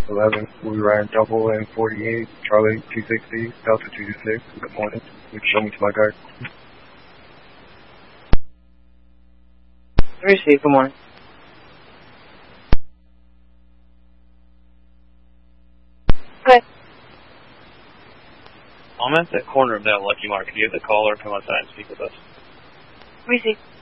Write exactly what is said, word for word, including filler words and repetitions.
eleven. We ran double in forty-eight, Charlie two sixty, Delta two two six. Good morning. You can show me to my guard. Receive, good morning. Okay. I'm at the corner of that Lucky Mark. Can you have the caller come outside and speak with us? Receive.